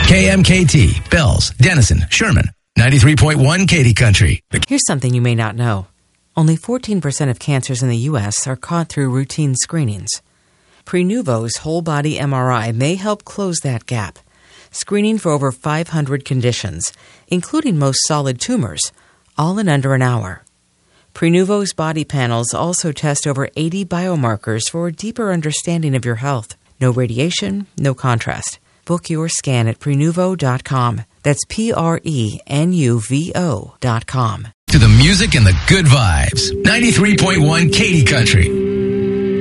KMKT, Bells, Denison, Sherman, 93.1 Katy Country. Here's something you may not know. Only 14% of cancers in the U.S. are caught through routine screenings. Prenuvo's whole-body MRI may help close that gap, screening for over 500 conditions, including most solid tumors, all in under an hour. Prenuvo's body panels also test over 80 biomarkers for a deeper understanding of your health. No radiation, no contrast. Book your scan at Prenuvo.com. That's Prenuvo.com. To the music and the good vibes. 93.1 Katy Country.